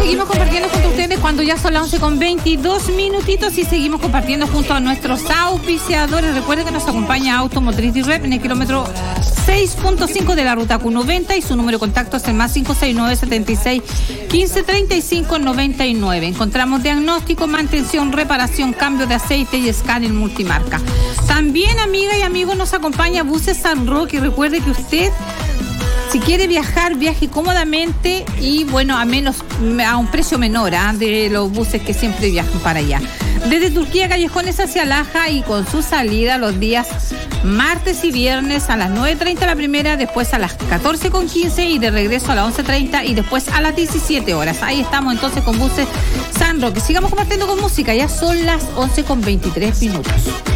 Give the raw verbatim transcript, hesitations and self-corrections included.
seguimos compartiendo junto a ustedes cuando ya son las once con veintidós minutitos y seguimos compartiendo junto a nuestros auspiciadores. Recuerden que nos acompaña Automotriz Direct en el kilómetro seis punto cinco de la ruta Q noventa y su número de contacto es el más cinco seis nueve siete seis uno cinco tres cinco nueve nueve. Encontramos diagnóstico, mantención, reparación, cambio de aceite y escáner multimarca. También, amiga y amigos, nos acompaña Buses San Roque y recuerde que usted, si quiere viajar, viaje cómodamente y bueno, a menos a un precio menor ¿eh? de los buses que siempre viajan para allá. Desde Turquía, Callejones hacia Laja y con su salida los días martes y viernes a las nueve treinta la primera, después a las catorce con quince y de regreso a las once treinta y después a las diecisiete horas. Ahí estamos entonces con Buses San Roque. Sigamos compartiendo con música, ya son las once con veintitrés minutos.